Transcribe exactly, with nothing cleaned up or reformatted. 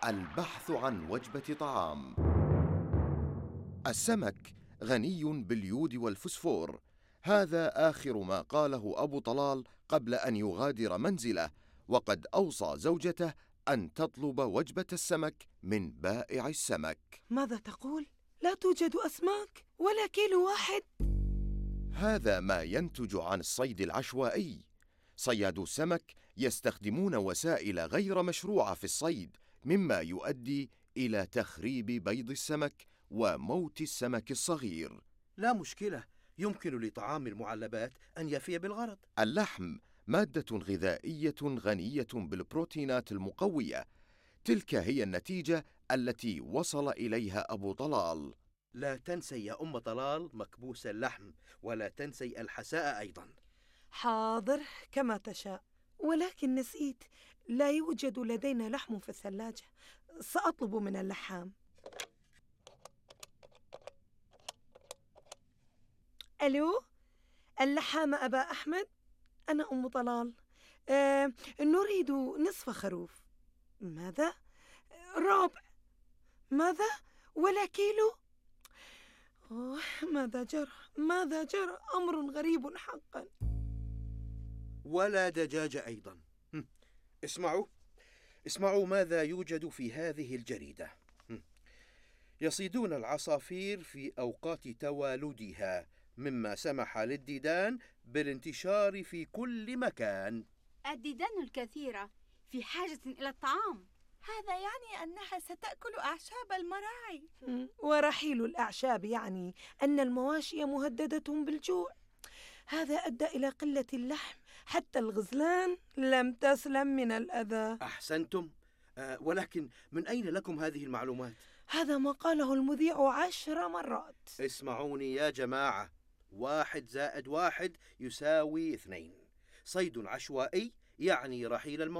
البحث عن وجبة طعام. السمك غني باليود والفسفور، هذا آخر ما قاله أبو طلال قبل أن يغادر منزله، وقد أوصى زوجته أن تطلب وجبة السمك من بائع السمك. ماذا تقول؟ لا توجد أسماك ولا كيلو واحد؟ هذا ما ينتج عن الصيد العشوائي. صيادو السمك يستخدمون وسائل غير مشروعة في الصيد، مما يؤدي إلى تخريب بيض السمك وموت السمك الصغير. لا مشكلة، يمكن لطعام المعلبات أن يفي بالغرض. اللحم مادة غذائية غنية بالبروتينات المقوية، تلك هي النتيجة التي وصل إليها أبو طلال. لا تنسي يا أم طلال مكبوس اللحم، ولا تنسي الحساء أيضا. حاضر كما تشاء، ولكن نسيت، لا يوجد لدينا لحم في الثلاجة، سأطلب من اللحام. ألو، اللحام أبا أحمد، أنا أم طلال. آه، نريد نصف خروف. ماذا؟ ربع؟ ماذا؟ ولا كيلو؟ أوه، ماذا جرى؟ ماذا جرى؟ أمر غريب حقا. ولا دجاج أيضا. اسمعوا اسمعوا ماذا يوجد في هذه الجريدة. يصيدون العصافير في أوقات توالدها، مما سمح للديدان بالانتشار في كل مكان. الديدان الكثيرة في حاجة إلى الطعام. هذا يعني أنها ستأكل أعشاب المراعي. ورحيل الأعشاب يعني أن المواشي مهددة بالجوع. هذا أدى إلى قلة اللحم، حتى الغزلان لم تسلم من الأذى. أحسنتم، أه ولكن من أين لكم هذه المعلومات؟ هذا ما قاله المذيع عشر مرات. اسمعوني يا جماعة، واحد زائد واحد يساوي اثنين. صيد عشوائي يعني رحيل المواشي.